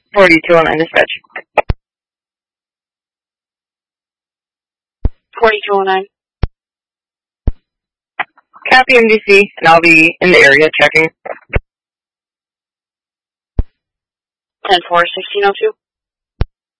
4209 dispatch. 4209. Copy MDC, and I'll be in the area checking. 10-4, 1602.